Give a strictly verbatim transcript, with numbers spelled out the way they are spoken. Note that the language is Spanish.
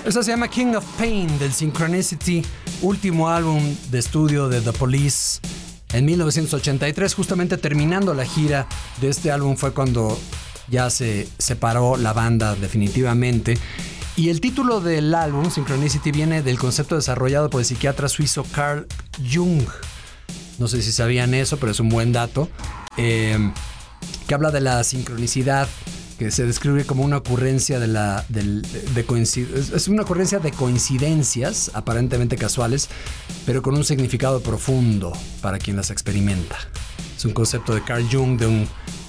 Esta se llama King of Pain del Synchronicity, último álbum de estudio de The Police en mil novecientos ochenta y tres. Justamente terminando la gira de este álbum fue cuando ya se separó la banda definitivamente. Y el título del álbum, Synchronicity, viene del concepto desarrollado por el psiquiatra suizo Carl Jung. No sé si sabían eso, pero es un buen dato. Eh, que habla de la sincronicidad, que se describe como una ocurrencia de la del, de coincid- es una ocurrencia de coincidencias aparentemente casuales, pero con un significado profundo para quien las experimenta. Es un concepto de Carl Jung, de un